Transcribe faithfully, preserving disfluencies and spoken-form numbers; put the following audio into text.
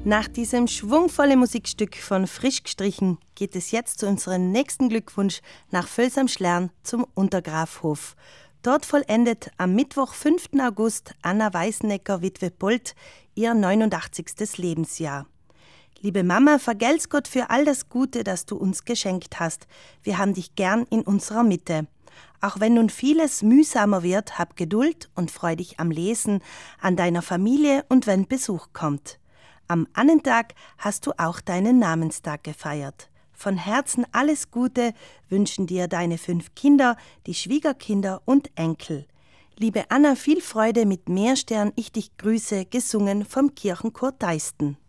Nach diesem schwungvollen Musikstück von Frisch gestrichen geht es jetzt zu unserem nächsten Glückwunsch nach Völs am Schlern zum Untergrafhof. Dort vollendet am Mittwoch, fünften August, Anna Weißnecker, Witwe Bolt, ihr neunundachtzigstes Lebensjahr. Liebe Mama, vergelt's Gott für all das Gute, das du uns geschenkt hast. Wir haben dich gern in unserer Mitte. Auch wenn nun vieles mühsamer wird, hab Geduld und freu dich am Lesen, an deiner Familie und wenn Besuch kommt. Am Annentag hast du auch deinen Namenstag gefeiert. Von Herzen alles Gute wünschen dir deine fünf Kinder, die Schwiegerkinder und Enkel. Liebe Anna, viel Freude mit Meerstern, ich dich grüße, gesungen vom Kirchenchor Deisten.